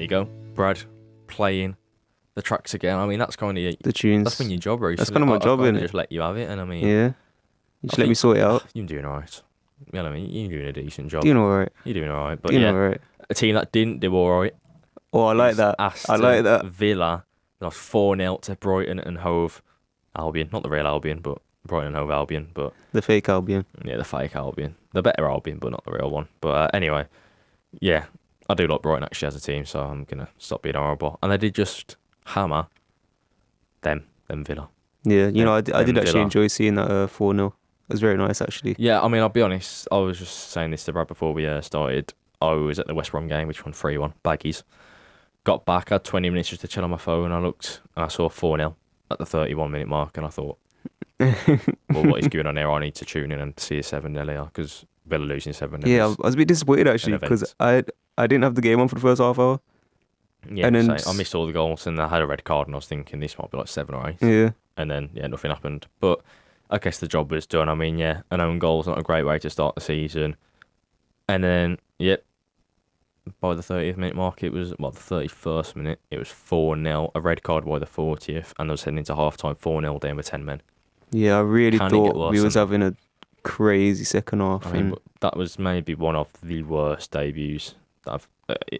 you go, Brad, playing the tracks again. I mean, that's kind of The tunes. that's been your job recently. That's kind of my job, I isn't it? just let you have it, and I mean, Yeah. You just I let me think- sort it out. You're doing alright. You know what I mean? You're doing a decent job. Doing alright. You're doing alright, but Doing yeah, alright. a team that didn't do alright. Oh, I like that. Aston I like that. Villa lost 4-0 to Brighton and Hove Albion, not the real Albion, but Brighton and Hove Albion, but The fake Albion. yeah, the fake Albion, the better Albion, but not the real one. But anyway, yeah, I do like Brighton actually as a team, so I'm gonna stop being horrible. And they did just hammer them Villa. Yeah, you know, I Them did actually Villa. enjoy seeing that 4-0. It was very nice, actually. Yeah, I mean, I'll be honest. I was just saying this to Brad before we started. I was at the West Brom game, which won 3-1, baggies. Got back, had 20 minutes just to chill on my phone. I looked and I saw 4-0 at the 31-minute mark, and I thought, well, what is going on here? I need to tune in and see a 7-0 here because Villa losing 7-0. Yeah, I was a bit disappointed, actually, an because I didn't have the game on for the first half hour. Yeah, and then I missed all the goals and I had a red card and I was thinking this might be like 7 or 8. Yeah. And then, yeah, nothing happened. But I guess the job was done. I mean, yeah, an own goal's not a great way to start the season. And then, yep, by the 30th minute mark, it was, well, the 31st minute, it was 4-0, a red card by the 40th, and I was heading into half time 4-0 down with 10 men. Yeah, I really Can it get thought we worse was than having a crazy second half. I mean, and but that was maybe one of the worst debuts that I've.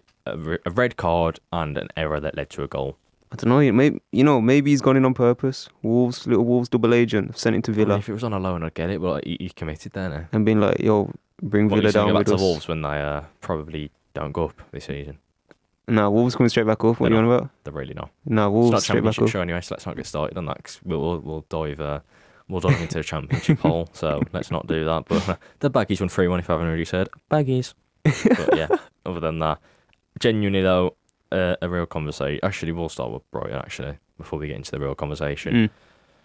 A red card and an error that led to a goal. I don't know, maybe he's gone in on purpose. Little Wolves double agent, have sent him to I mean, Villa if it was on a loan, I'd get it, but he committed there now. and been like, yo, bring What, Villa he's gonna down go with back to us. Wolves when they probably don't go up this season. Nah, Wolves coming straight back up. What are you They're on about? They're really not. Nah, It's Wolves not a straight back championship up. show anyway, so let's not get started on that. Cause we'll dive into the championship hole. So let's not do that. But the Baggies won 3-1. If I haven't already said Baggies. But yeah, other than that, genuinely though, a real conversation. Actually, we'll start with Brighton. Actually, before we get into the real conversation, Mm.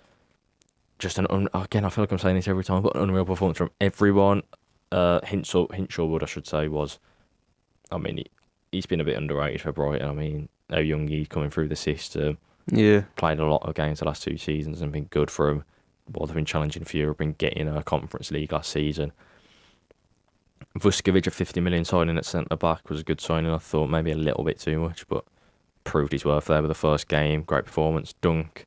just again, I feel like I'm saying this every time, but an unreal performance from everyone. Hinshaw, I should say, was. I mean, he's been a bit underrated for Brighton. I mean, how young he's coming through the system. Yeah. Played a lot of games the last 2 seasons and been good for him. Well, they've been challenging for Europe and getting a Conference League last season. Vuskovic, a 50 million signing at centre back, was a good signing. I thought maybe a little bit too much, but proved his worth there with the first game. Great performance. Dunk.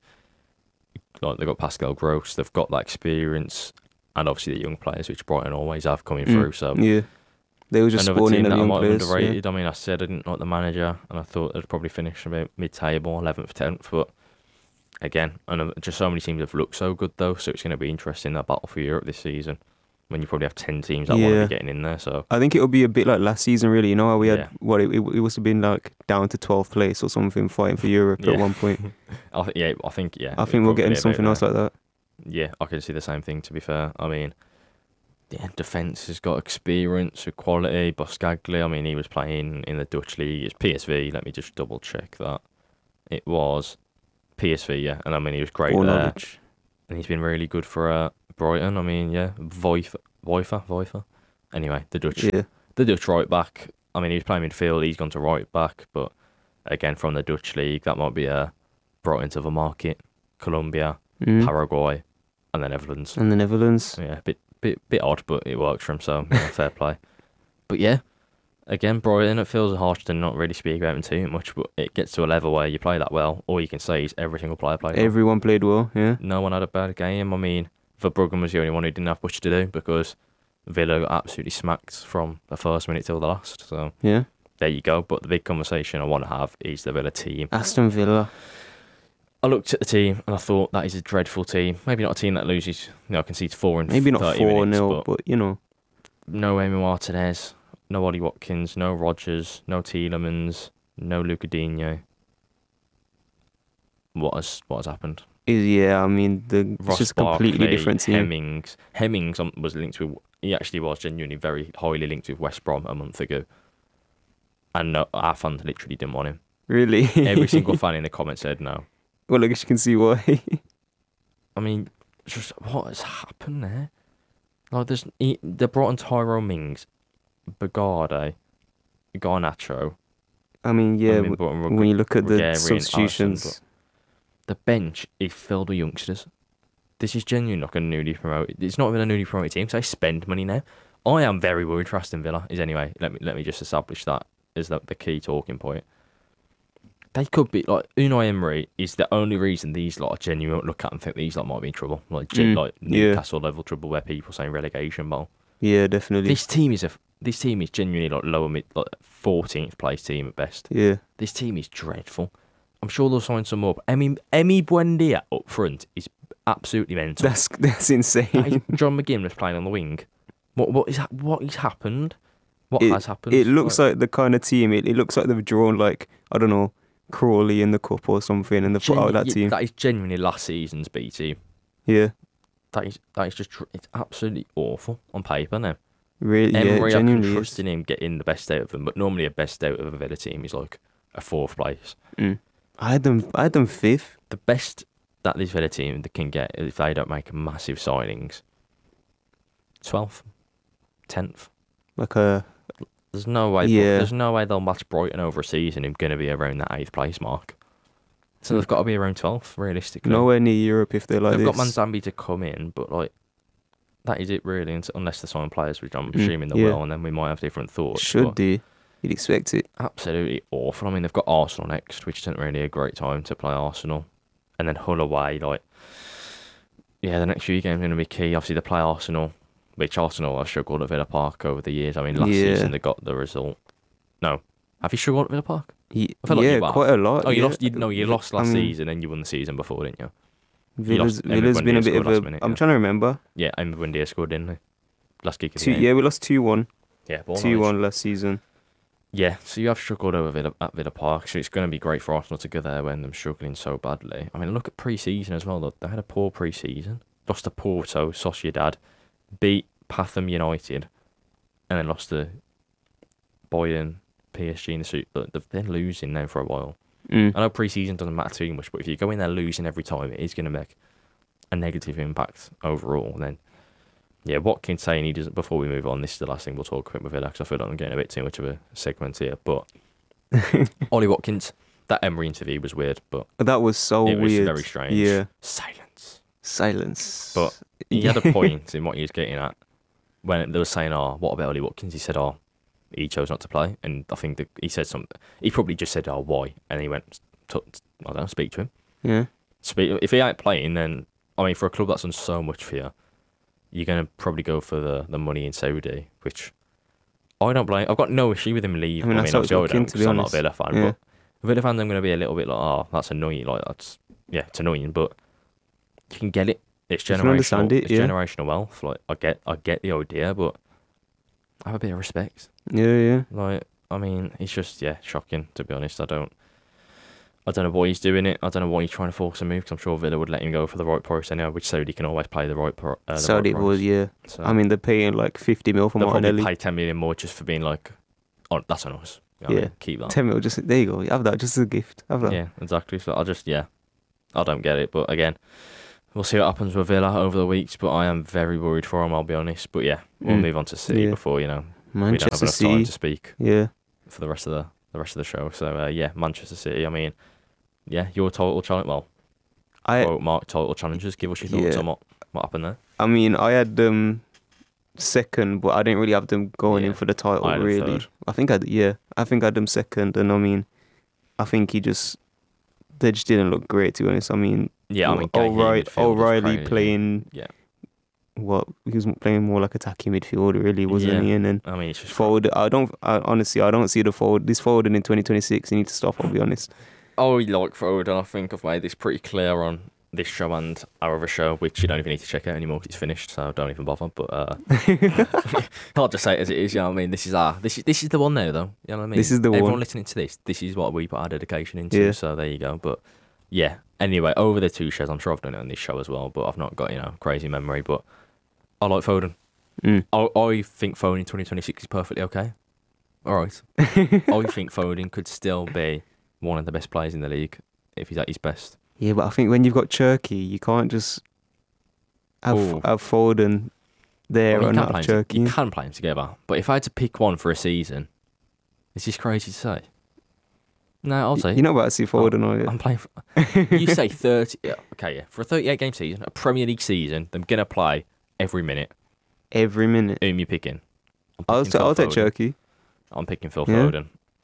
Like, they've got Pascal Gross. They've got that experience, and obviously the young players, which Brighton always have coming through. So Yeah. They were just another spawning team in that I young might have players. Yeah. underrated. I mean, I said I didn't like the manager, and I thought they'd probably finish about mid-table, 11th, 10th. But again, and just so many teams have looked so good though, so it's going to be interesting, that battle for Europe this season, when you probably have 10 teams that want to Yeah. be getting in there. So I think it'll be a bit like last season, really. You know how we had Yeah. it must have been like down to 12th place or something, fighting for Europe Yeah. at one point. I think I it'll think we'll probably get be into a bit something else there. like that. Yeah, I can see the same thing, to be fair. I mean, yeah, defence has got experience, quality. Boscagli, I mean, he was playing in the Dutch league. It's PSV. Let me just double check that. It was PSV, yeah. And I mean, he was great All there. knowledge. And he's been really good for Brighton. I mean, yeah, Voifer. Anyway, the Dutch right back. I mean, he was playing midfield. He's gone to right back, but again, from the Dutch league, that might be brought into the market. Colombia, Mm. Paraguay, and then Netherlands. And the Netherlands. Yeah, bit odd, but it works for him. So fair play. But yeah, again, Brighton. It feels harsh to not really speak about him too much, but it gets to a level where you play that well. All you can say is every single player played well. Everyone played well, yeah. No one had a bad game. I mean, Verbruggen was the only one who didn't have much to do because Villa got absolutely smacked from the first minute till the last. So Yeah. there you go. But the big conversation I want to have is the Villa team. Aston Villa. I looked at the team and I thought that is a dreadful team. Maybe not a team that loses, concedes 4 in Maybe not 30 4-0, minutes, but you know. no Amy Martinez, no Ollie Watkins, no Rodgers, no Tielemans, no Luca Digne. What has happened? Yeah, I mean, it's Ross just a completely Barkley, different team. Hemmings was linked with. He actually was genuinely very highly linked with West Brom a month ago, and no, our fans literally didn't want him. Really? Every single fan in the comments said no. Well, I guess you can see why. I mean, just what has happened there? Like, they brought on Tyrone Mings, Bogarde, Garnacho. I mean, yeah, I mean, but when you look at the Ruggeri and substitutions. Alisson, the bench is filled with youngsters. This is genuinely like a newly promoted. It's not even a newly promoted team, so they spend money now. I am very worried for Aston Villa. Anyway, let me just establish that as the key talking point. They could be like Unai Emery is the only reason these lot are genuine. Look at and think these lot might be in trouble, like like Yeah. Newcastle level trouble, where people saying relegation. But Yeah, definitely. this team is genuinely like lower mid, like 14th place team at best. Yeah. This team is dreadful. I'm sure they'll sign some more. Emi Buendia up front is absolutely mental. That's insane. That is John McGinn was playing on the wing. What has happened? What It- has happened? It looks like the kind of team. It looks like they've drawn like, I don't know, Crawley in the cup or something, and they've put out that team. That is genuinely last season's B team. Yeah. That is just it's absolutely awful on paper now. Really. Yeah. Emery, I can Genuinely. trust in him getting the best out of them, but normally a best out of a Villa team is like a 4th place. I had them fifth. The best that this Villa team can get if they don't make massive signings, 12th, 10th. Like a. There's no way. Yeah. There's no way they'll match Brighton over a season. And going to be around that 8th place mark. So they've got to be around 12th, realistically. Nowhere near Europe if they're like They've this. got Manzambi to come in, but like that is it really. Unless they sign players, which I'm assuming they yeah. will, and then we might have different thoughts. Should but do. You'd expect it. absolutely awful. I mean, they've got Arsenal next, which isn't really a great time to play Arsenal, and then Hull away. Like, yeah, the next few games are going to be key. Obviously, they play Arsenal, which Arsenal have struggled at Villa Park over the years. I mean, last Yeah. season they got the result. No, have you struggled at Villa Park? Ye- I feel like yeah, you have. quite a lot. Oh, you yeah. lost. You lost last I mean, season, and you won the season before, didn't you? Villa's Emery been a Buendia bit of scored last a. minute, I'm yeah. trying to remember. Yeah, Emery Buendia scored, didn't he? Last kick of the game. Yeah, we lost 2-1. Yeah, ball 2-1 last season. Yeah, so you have struggled over at Villa Park, so it's going to be great for Arsenal to go there when they're struggling so badly. I mean, look at pre-season as well. They had a poor pre-season. Lost to Porto, Sociedad, beat Pathum United, and then lost to Bayern, PSG in the Super. They've been losing now for a while. I know pre-season doesn't matter too much, but if you go in there losing every time, it is going to make a negative impact overall. And then, yeah, Watkins saying he doesn't. Before we move on, this is the last thing we'll talk about with Villa because I feel like I'm getting a bit too much of a segment here. But Ollie Watkins, that Emery interview was weird, but That was so it was weird. very strange. Yeah. Silence. Silence. But he had a point in what he was getting at when they were saying, "Oh, what about Ollie Watkins?" He said, "Oh, he chose not to play," and I think that he said something. He probably just said, "Oh, why?" And he went, I don't know, speak to him. Yeah. If he ain't playing, then I mean, for a club that's done so much for you, you're gonna probably go for the money in Saudi, which I don't blame. I've got no issue with him leaving. I mean, that's what obviously it's looking, don't, to be 'cause I'm not a honest. Villa fan, Yeah. but Villa fans, I'm gonna be a little bit like, "Oh, that's annoying." Like it's annoying, but you can get it. It's You generational. can understand it, It's yeah. generational wealth. Like I get the idea, but I have a bit of respect. Yeah. Like, I mean, it's just shocking to be honest. I don't know why he's doing it. I don't know why he's trying to force a move. Because I'm sure Villa would let him go for the right price anyway. Which Saudi can always pay the right price. Saudi was, yeah. So I mean, they're paying like 50 mil for they'll probably Martinelli. pay 10 million more just for being like, oh, that's on us. You know what I Yeah. mean? Keep that. 10 mil, just there you go. Have that just as a gift. Have that. Yeah, exactly. So I don't get it. But again, we'll see what happens with Villa over the weeks. But I am very worried for him. I'll be honest. But yeah, we'll move on to City Yeah. before we don't have Manchester enough time City. to speak Yeah. for the rest of the show. So yeah, Manchester City. I mean, yeah, your title challenge. Well, quote Mark title challenges. Give us your thoughts Yeah. on what happened there. I mean, I had them second, but I didn't really have them going in Yeah. for the title, I had them really. third. I think I had them second, and I mean, I think they just didn't look great, to be honest. I mean, Yeah, I mean, Gay O'Reilly, midfield was O'Reilly crazy. playing, Yeah. he was playing more like attacking midfielder, really, wasn't Yeah. he? And then I mean, it's just forward, honestly, I don't see the forward. This forwarding in 2026, he needs to stop, I'll be honest. Oh, you like Foden. I think I've made this pretty clear on this show and our other show, which you don't even need to check out anymore because it's finished, so don't even bother. But I'll just say it as it is. You know what I mean? This is the one now, though. You know what I mean? This is the Everyone one. listening to this is what we put our dedication into. Yeah. So there you go. But yeah. Anyway, over the two shows, I'm sure I've done it on this show as well, but I've not got crazy memory. But I like Foden. I think Foden in 2026 is perfectly okay. All right. I think Foden could still be one of the best players in the league if he's at his best. Yeah, but I think when you've got Cherky, you can't just have Foden there Well, and not have you Cherky. can play them together, but if I had to pick one for a season, is this crazy to say? No, I'll say. You're not about to see Foden, are you? I'm playing. You say 30. Yeah, okay, yeah. For a 38-game season, a Premier League season, they're gonna play every minute. Every minute. Whom you picking? I'll take Foden. Cherky. I'm picking Phil Yeah. Foden.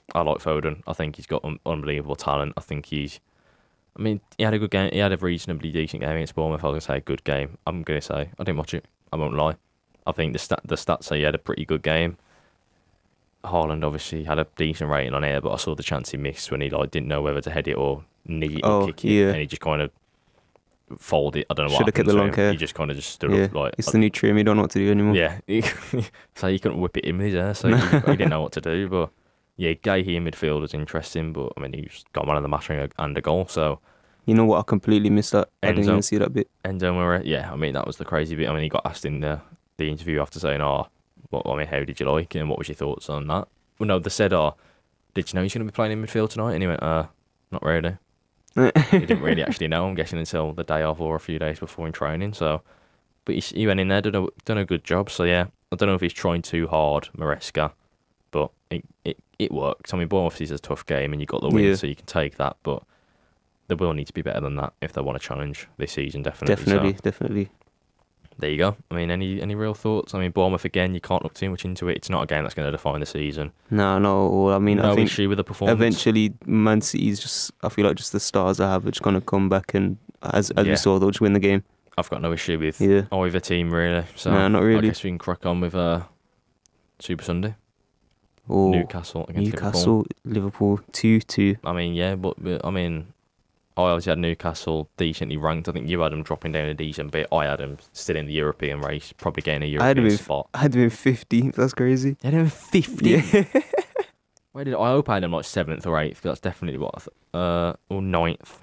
I like Foden. I think he's got unbelievable talent. I think he's. I mean, he had a good game. He had a reasonably decent game against Bournemouth. I was gonna say good game. I'm gonna say I didn't watch it. I won't lie. I think the stats say he had a pretty good game. Haaland obviously had a decent rating on air, but I saw the chance he missed when he didn't know whether to head it or knee it or kick it, and he just kind of folded. I don't know what Should have kept the long hair. He just kind of just stood up like it's the new trim. You don't know what to do anymore. Yeah, so he couldn't whip it in with his hair, so he didn't know what to do. But yeah, Gahey in midfield was interesting, but I mean he's got one of the match and a goal. So you know what? I completely missed that. I didn't even see that bit. Enzo Moreira, yeah, I mean that was the crazy bit. I mean he got asked in the interview after saying, how did you like it and what was your thoughts on that? Well, no, they said, did you know he's going to be playing in midfield tonight? And he went, not really. He didn't really actually know, I'm guessing, until the day off or a few days before in training. So, but he went in there, done a good job. So yeah, I don't know if he's trying too hard, Maresca, but it worked. I mean, Bournemouth is a tough game, and you got the win, so you can take that. But they will need to be better than that if they want to challenge this season, definitely. Definitely. There you go. I mean, any real thoughts? I mean, Bournemouth again. You can't look too much into it. It's not a game that's going to define the season. No. I mean, no I think issue with the performance. Eventually, Man City's just. I feel like just the stars I have are just going to come back, and as we saw, they'll just win the game. I've got no issue with either team really. So no, not really. I guess we can crack on with Super Sunday. Oh, Newcastle against Liverpool 2-2. I mean, yeah, but I mean, I obviously had Newcastle decently ranked. I think you had them dropping down a decent bit. I had them still in the European race, probably getting a European spot. I had them in 15th. That's crazy. You had them in 15th? Yeah. I hope I had them like 7th or 8th. That's definitely what or 9th.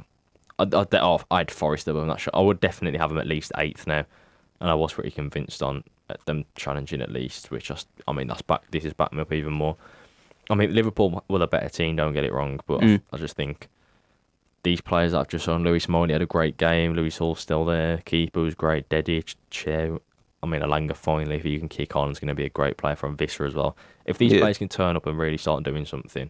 I had Forest above. I'm not sure. I would definitely have them at least 8th now, and I was pretty convinced on them challenging at least. Which I mean, this has backed me up even more. I mean, Liverpool were the better team. Don't get it wrong, but I just think these players that I've just shown, Lewis Molly had a great game. Lewis Hall's still there. Keeper was great. Dedic, Che. I mean, Alanga finally, if you can kick on, is going to be a great player from Visser as well. If these players can turn up and really start doing something,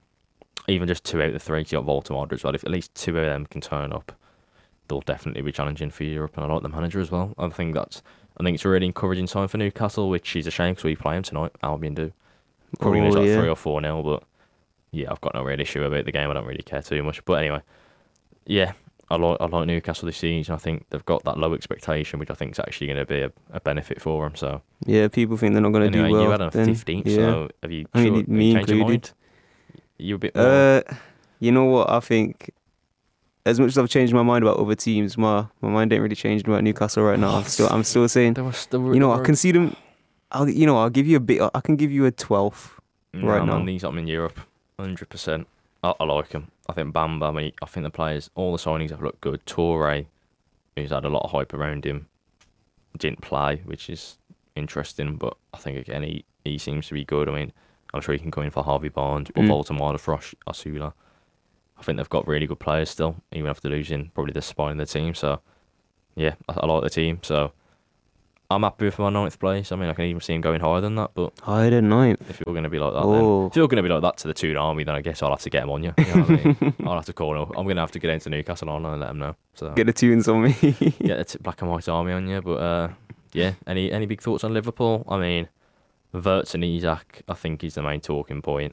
even just 2 out of the 3, you got Voldemort as well. If at least 2 of them can turn up, they'll definitely be challenging for Europe. And I like the manager as well. I think it's a really encouraging sign for Newcastle, which is a shame because we play them tonight. Albion do. Probably going to 3 or 4-0, but yeah, I've got no real issue about the game. I don't really care too much. But anyway, yeah, I like Newcastle this season. I think they've got that low expectation, which I think is actually going to be a benefit for them. So yeah, people think they're not going to do well. You had them 15th, so have you? I mean, me changed your included. mind? You a bit more? You know what? I think as much as I've changed my mind about other teams, my mind ain't really changed about Newcastle right now. I'm still saying. I can see them. I'll give you a bit. I can give you a 12th right now. These I'm in Europe, 100%. I like them. I think Bamba. I think the players, all the signings have looked good. Toure, who's had a lot of hype around him, didn't play, which is interesting. But I think again he seems to be good. I mean, I'm sure he can come in for Harvey Barnes, but Baltimore for Osula. I think they've got really good players still, even after losing probably the spine of the team. So yeah, I like the team. So I'm happy with my 9th place. I mean, I can even see him going higher than that. But higher than 9th? If you're going to be like that, then if you're going to be like that to the Toon Army, then I guess I'll have to get him on you. You know what I mean? I'll have to call him up. I'm going to have to get into Newcastle on and let him know. So get the tunes on me. Get the Black and White Army on you. But yeah, any big thoughts on Liverpool? I mean, Wirtz and Isak, I think, is the main talking point.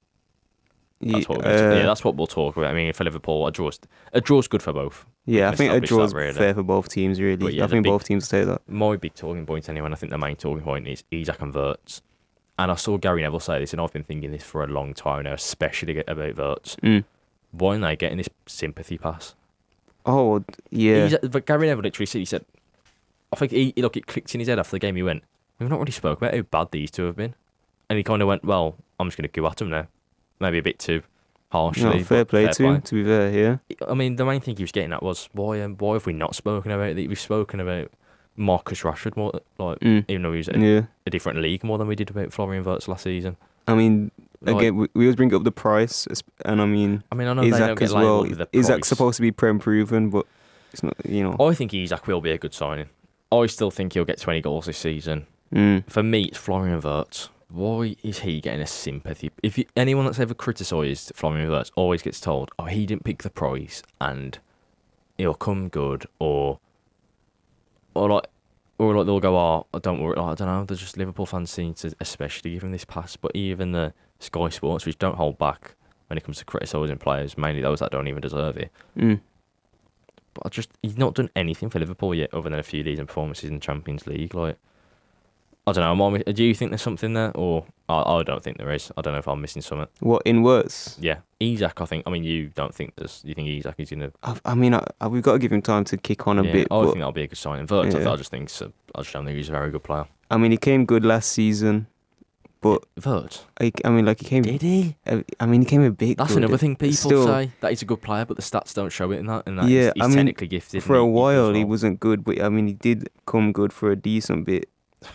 That's what we'll talk about. I mean, for Liverpool, a draw's good for both. Yeah, I think a draw's fair for both teams, really. I think both teams say that. My big talking point, anyway, and I think the main talking point is Isak and Wirtz. And I saw Gary Neville say this, and I've been thinking this for a long time now, especially about Wirtz. Why aren't they getting this sympathy pass? Oh, yeah. But Gary Neville literally said, I think it clicked in his head after the game. He went, we've not really spoken about how bad these two have been. And he kind of went, well, I'm just going to go at them now. Maybe a bit too harshly. No, fair play to him, to be fair, yeah. I mean, the main thing he was getting at was, why have we not spoken about it? We've spoken about Marcus Rashford more, even though he was in a different league, more than we did about Florian Wirtz last season. I mean, again, we always bring up the price, and I know Isak as well. Isak's supposed to be Prem proven, but it's not, I think Isak will be a good signing. I still think he'll get 20 goals this season. For me, it's Florian Wirtz. Why is he getting a sympathy? Anyone that's ever criticised Florian Wirtz always gets told, oh, he didn't pick the price and he'll come good, or they'll go, oh, don't worry, I don't know, there's just Liverpool fans seem to especially give him this pass, but even the Sky Sports, which don't hold back when it comes to criticising players, mainly those that don't even deserve it. But he's not done anything for Liverpool yet, other than a few decent performances in the Champions League. Like, I don't know. Do you think there's something there, or I don't think there is? I don't know if I'm missing something. What, in words? Yeah, Isak. I think. I mean, you don't think there's. You think Isak is gonna? I mean, we've got to give him time to kick on a bit. I think that'll be a good signing. Wirtz, I just think. I just don't think he's a very good player. I mean, he came good last season, but Wirtz. I mean, like he came. Did he? I mean, he came a bit. That's good. another thing people say, that he's a good player, but the stats don't show it in that. Yeah, he's technically gifted. For a while, he wasn't good, but I mean, he did come good for a decent bit.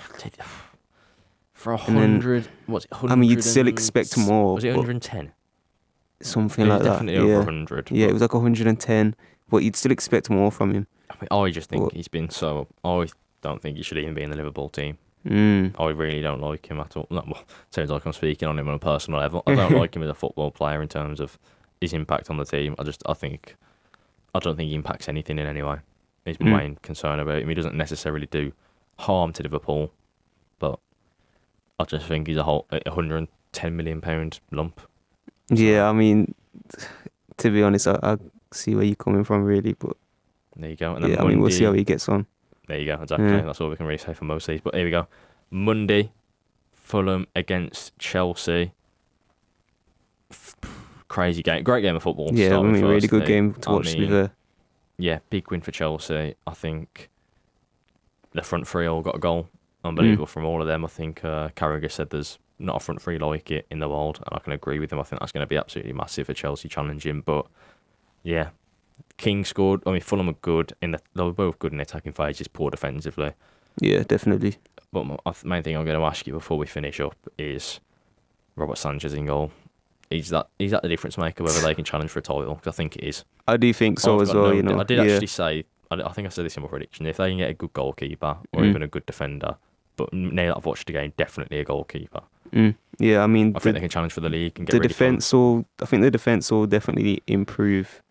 For 100, what's it? 100 I mean, you'd still expect more. Was it 110? Something like that. Definitely over 100. Yeah, it was like 110, but you'd still expect more from him. I just think he's been so. I don't think he should even be in the Liverpool team. I really don't like him at all. Sounds like I'm speaking on him on a personal level. I don't like him as a football player in terms of his impact on the team. I don't think he impacts anything in any way. He's been main concern about him. He doesn't necessarily do harm to Liverpool, but I just think he's a whole £110 million lump. Yeah, I mean, to be honest, I see where you're coming from, really. But there you go. And then I mean, we'll see how he gets on. There you go. Exactly. Yeah. That's all we can really say for most of these. But here we go. Monday, Fulham against Chelsea. Crazy game. Great game of football. Yeah, I mean, really good game to watch. Yeah, big win for Chelsea. I think the front three all got a goal. Unbelievable from all of them. I think Carragher said there's not a front three like it in the world, and I can agree with him. I think that's going to be absolutely massive for Chelsea challenging. But yeah, King scored. I mean, Fulham are good they were both good in attacking phases, poor defensively. Yeah, definitely. But the main thing I'm going to ask you before we finish up is Robert Sanchez in goal. Is that the difference maker whether they can challenge for a title? Because I think it is. I do think so as well. I did actually say. I think I said this in my prediction. If they can get a good goalkeeper or even a good defender, but now that I've watched the game, definitely a goalkeeper. Yeah, I mean, I think they can challenge for the league and get the really defense. I think the defense will definitely improve,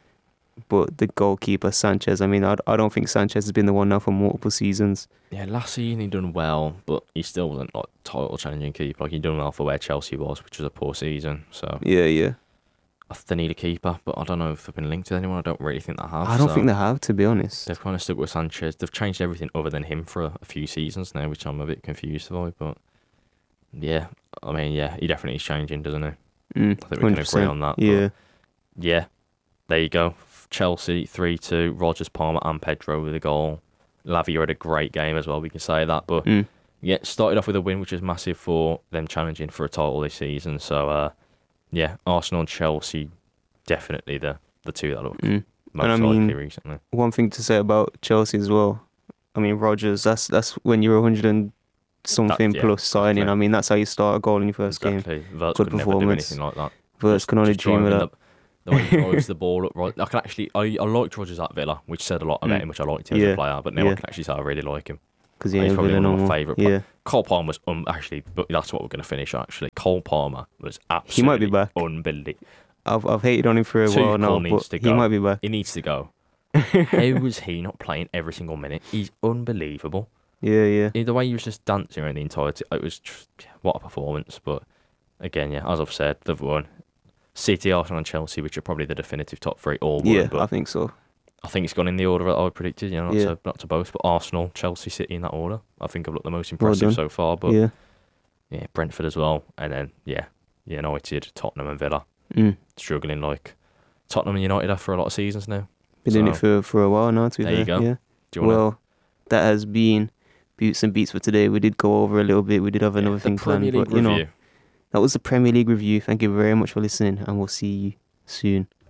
but the goalkeeper Sanchez. I mean, I don't think Sanchez has been the one now for multiple seasons. Yeah, last season he done well, but he still wasn't like title challenging keeper. Like he done well for where Chelsea was, which was a poor season. So yeah. I think they need a keeper, but I don't know if they've been linked to anyone. I don't really think they have. I don't think they have, to be honest. They've kind of stuck with Sanchez. They've changed everything other than him for a few seasons now, which I'm a bit confused by. But yeah, I mean, yeah, he definitely is changing, doesn't he? I think we can agree on that. Yeah. Yeah, there you go. Chelsea 3-2. Rogers, Palmer, and Pedro with a goal. Lavia had a great game as well. We can say that, but yeah, started off with a win, which is massive for them challenging for a title this season. So. Yeah, Arsenal and Chelsea, definitely the two that look most likely recently. One thing to say about Chelsea as well, I mean, Rodgers, that's when you're 100 and something plus signing. I mean, that's how you start a goal in your first game. Wirtz could never do anything like that. Wirtz can only dream of that. The way he drives the ball up, right? I liked Rodgers at Villa, which said a lot about him, which I liked him as a player, but now I can actually say I really like him. Because he's probably one of my favourite players. Cole Palmer was actually, but that's what we're going to finish actually. Cole Palmer was absolutely he might be back. Unbelievable. I've hated on him for a while now, but he might be back. He needs to go. How was he not playing every single minute? He's unbelievable. Yeah. The way he was just dancing around the entire it was just, what a performance. But again, yeah, as I've said, they've won. City, Arsenal and Chelsea, which are probably the definitive top three, all won. Yeah, I think so. I think it's gone in the order that I predicted, not to boast, but Arsenal, Chelsea, City in that order. I think I've looked the most impressive so far, but yeah, Brentford as well, and then United, Tottenham and Villa struggling like Tottenham and United have for a lot of seasons now. Been doing it for a while now. To be there you go. Yeah. That has been Boots and Beats for today. We did go over a little bit. We did have another thing planned, but that was the Premier League review. Thank you very much for listening, and we'll see you soon.